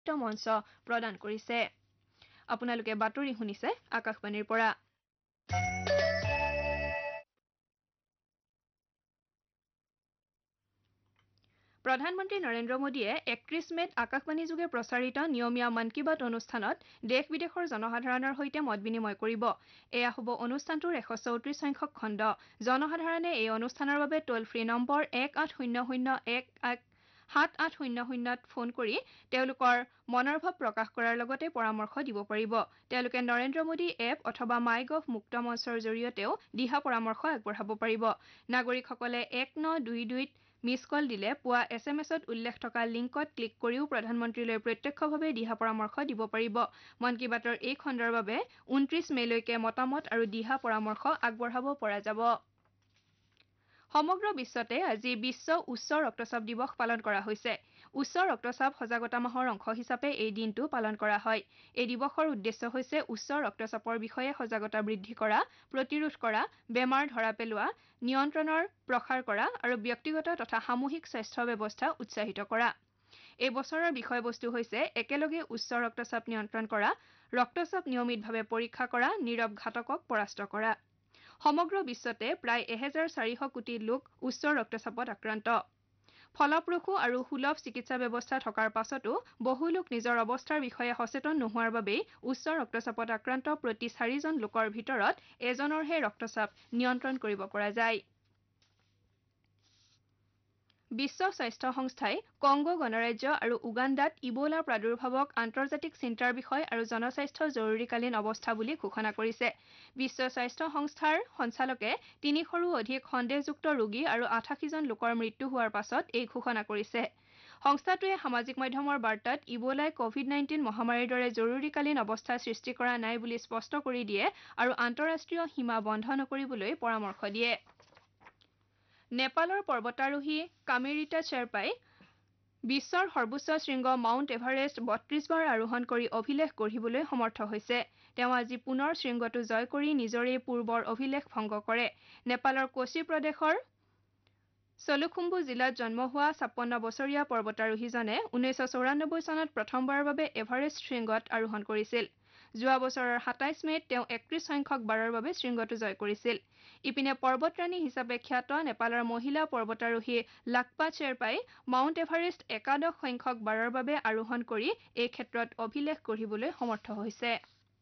মঞ্চ প্ৰদান কৰিছে আপোনালোকে বাতৰি শুনিছে আকাশবাণীৰ পৰা প্ৰধানমন্ত্ৰী নৰেন্দ্ৰ মোদীয়ে ৩১ মেত আকাশবাণী যোগে প্ৰচাৰিত নিয়মীয়া মন কী বাত অনুষ্ঠানত দেশ বিদেশৰ জনসাধাৰণৰ সৈতে মত বিনিময় কৰিব এয়া হ'ব অনুষ্ঠানটোৰ ১৩৪ সংখ্যক খণ্ড জনসাধাৰণে এই অনুষ্ঠানৰ বাবে টোল ফ্ৰী নম্বৰ 18001178000ত ফোন কৰি তেওঁলোকৰ মনৰ ভাৱ প্ৰকাশ কৰাৰ লগতে পৰামৰ্শ দিব পাৰিব তেওঁলোকে নৰেন্দ্ৰ মোদী এপ অথবা মাইগভ মুক্ত মঞ্চৰ জৰিয়তেও দিহা পৰামৰ্শ আগবঢ়াব পাৰিব নাগৰিকসকলে 1922 মিছ কল দিলে পুৱা SMS-ত উল্লেখ থকা লিংকত ক্লিক কৰিও প্ৰধানমন্ত্ৰীলৈ প্ৰত্যক্ষভাৱে দিহা পৰামৰ্শ দিব পাৰিব মন কী বাতৰ এই খণ্ডৰ বাবে 29 মেলৈকে মতামত আৰু দিহা পৰামৰ্শ আগবঢ়াব পৰা যাব সমগ্ৰ বিশ্বতে আজি বিশ্ব উচ্চ ৰক্তচাপ দিৱস পালন কৰা হৈছে উচ্চ ৰক্তচাপ সজাগতা মাহৰ অংশ হিচাপে এই দিনটো পালন কৰা হয় এই দিৱসৰ উদ্দেশ্য হৈছে উচ্চ ৰক্তচাপৰ বিষয়ে সজাগতা বৃদ্ধি কৰা প্ৰতিৰোধ কৰা বেমাৰ ধৰা পেলোৱা নিয়ন্ত্ৰণৰ প্ৰসাৰ কৰা আৰু ব্যক্তিগত তথা সামূহিক স্বাস্থ্য ব্যৱস্থা উৎসাহিত কৰা এই বছৰৰ বিষয়বস্তু হৈছে একেলগে উচ্চ ৰক্তচাপ নিয়ন্ত্ৰণ কৰা ৰক্তচাপ নিয়মিতভাৱে পৰীক্ষা কৰা নীৰৱ ঘাতকক পৰাস্ত কৰা সমগ্ৰ বিশ্বতে প্ৰায় 1400 কোটি লোক উচ্চ ৰক্তচাপত আক্ৰান্ত ফলপ্ৰসূ আৰু সুলভ চিকিৎসা ব্যৱস্থা থকাৰ পাছতো বহু লোক নিজৰ অৱস্থাৰ বিষয়ে সচেতন নোহোৱাৰ বাবেই উচ্চ ৰক্তচাপত আক্ৰান্ত প্ৰতি 4 জন লোকৰ ভিতৰত এজনৰহে ৰক্তচাপ নিয়ন্ত্ৰণ কৰিব পৰা যায় বিশ্ব স্বাস্থ্য সংস্থাই কংগো গণৰাজ্য আৰু উগাণ্ডাত ইবোলা প্ৰাদুৰ্ভাৱক আন্তৰ্জাতিক চিন্তাৰ বিষয় আৰু জনস্বাস্থ্য জৰুৰীকালীন অৱস্থা বুলি ঘোষণা কৰিছে বিশ্ব স্বাস্থ্য সংস্থাৰ সঞ্চালকে 300ৰো অধিক সন্দেহযুক্ত ৰোগী আৰু 88 জন লোকৰ মৃত্যু হোৱাৰ পাছত এই ঘোষণা কৰিছে সংস্থাটোৱে সামাজিক মাধ্যমৰ বাৰ্তাত ইবোলাই কোভিড-19 মহামাৰীৰ দৰে জৰুৰীকালীন অৱস্থা সৃষ্টি কৰা নাই বুলি স্পষ্ট কৰি দিয়ে আৰু আন্তঃৰাষ্ট্ৰীয় সীমা বন্ধ নকৰিবলৈ পৰামৰ্শ দিয়ে নেপালৰ পৰ্বতাৰোহী কামেৰিটা শ্বেৰপাই বিশ্বৰ সৰ্বোচ্চ শৃংগ মাউণ্ট এভাৰেষ্ট ৩২ বাৰ আৰোহণ কৰি অভিলেখ গঢ়িবলৈ সমৰ্থ হৈছে তেওঁ আজি পুনৰ শৃংগটো জয় কৰি নিজৰে পূৰ্বৰ অভিলেখ ভংগ কৰে নেপালৰ কোচি প্ৰদেশৰ চলুখুম্বু জিলাত জন্ম হোৱা 56 বছৰীয়া পৰ্বতাৰোহীজনে 1994 চনত প্ৰথমবাৰৰ বাবে এভাৰেষ্ট শৃংগত আৰোহণ কৰিছিল যোৱা বছৰৰ 27 মেত তেওঁ 31 সংখ্যক বাৰৰ বাবে শৃংগটো জয় কৰিছিল ইপিনে পৰ্বতৰাণী হিচাপে খ্যাত নেপালৰ মহিলা পৰ্বতাৰোহী লাকপা শ্বেৰপাই মাউণ্ট এভাৰেষ্ট 11 সংখ্যক বাৰৰ বাবে আৰোহণ কৰি এই ক্ষেত্ৰত অভিলেখ গঢ়িবলৈ সমৰ্থ হৈছে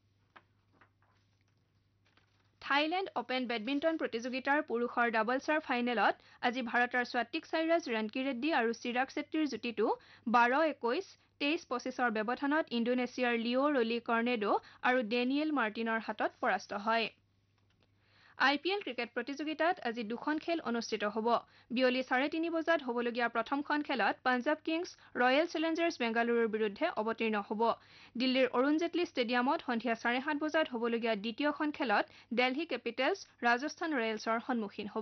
থাইলেণ্ড অপেন বেডমিণ্টন প্ৰতিযোগিতাৰ পুৰুষৰ ডাবলছৰ ফাইনেলত আজি ভাৰতৰ স্বাতিক সাইৰাজ ৰাণকিৰেড্ডী আৰু চিৰাগ শেট্টিৰ যুটিটো 12-21 23-25ৰ ব্যৱধানত ইণ্ডোনেছিয়াৰ লিঅ ৰলি কৰ্নেডো আৰু ডেনিয়েল মাৰ্টিনৰ হাতত পৰাস্ত হয় IPL ক্ৰিকেট প্ৰতিযোগিতাত আজি দুখন খেল অনুষ্ঠিত হ'ব বিয়লি 3:30 বজাত হ'বলগীয়া প্ৰথমখন খেলত পাঞ্জাব কিংছ ৰয়েল চেলেঞ্জাৰ্ছ বেংগালুৰুৰ বিৰুদ্ধে অৱতীৰ্ণ হ'ব দিল্লীৰ অৰুণ জেটলী ষ্টেডিয়ামত সন্ধিয়া 7:30 বজাত হ'বলগীয়া দ্বিতীয়খন খেলত দিল্লী কেপিটেলছ ৰাজস্থান ৰয়েলছৰ সন্মুখীন হ'ব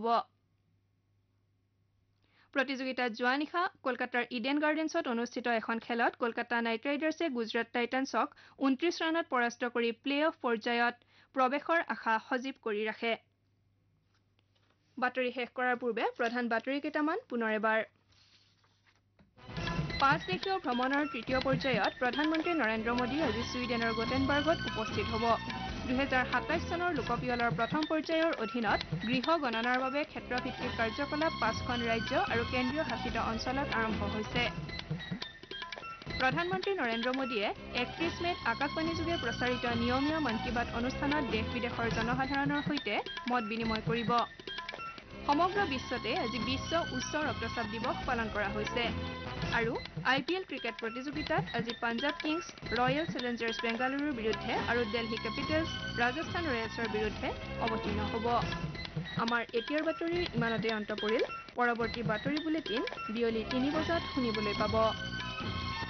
প্ৰতিযোগিতাত যোৱা নিশা কলকাতাৰ ইডেন গাৰ্ডেন্সত অনুষ্ঠিত এখন খেলত কলকাতা নাইট ৰাইডাৰ্ছে গুজৰাট টাইটানছক 29 ৰানত পৰাস্ত কৰি প্লে-অফ পৰ্যায়ত প্ৰৱেশৰ আশা সজীৱ কৰি ৰাখে বাতৰি শেষ কৰাৰ পূৰ্বে প্ৰধান বাতৰি কেইটামান পুনৰ এবাৰ 5 দেশীয় ভ্ৰমণৰ তৃতীয় পৰ্যায়ত প্ৰধানমন্ত্ৰী নৰেন্দ্ৰ মোদী আজি ছুইডেনৰ গোটেনবাৰ্গত উপস্থিত হ'ব 2027 চনৰ লোকপিয়লৰ প্ৰথম পৰ্যায়ৰ অধীনত গৃহ গণনাৰ বাবে ক্ষেত্ৰভিত্তিক কাৰ্যকলাপ 5খন ৰাজ্য আৰু কেন্দ্ৰীয় শাসিত অঞ্চলত আৰম্ভ হৈছে প্ৰধানমন্ত্ৰী নৰেন্দ্ৰ মোদীয়ে 31 মেত আকাশবাণীযোগে প্ৰচাৰিত নিয়মীয়া মন কী বাত অনুষ্ঠানত দেশ বিদেশৰ জনসাধাৰণৰ সৈতে মত বিনিময় কৰিব সমগ্ৰ বিশ্বতে আজি বিশ্ব উচ্চ ৰক্তচাপ দিৱস পালন কৰা হৈছে আৰু IPL ক্ৰিকেট প্ৰতিযোগিতাত আজি পাঞ্জাব কিংছ ৰয়েল চেলেঞ্জাৰ্ছ বেংগালুৰুৰ বিৰুদ্ধে আৰু দিল্লী কেপিটেলছ ৰাজস্থান ৰয়েলছৰ বিৰুদ্ধে অৱতীৰ্ণ হ'ব আমাৰ এতিয়াৰ বাতৰিৰ ইমানতে অন্ত পৰিল পৰৱৰ্তী বাতৰি বুলেটিন বিয়লি 3 বজাত শুনিবলৈ পাব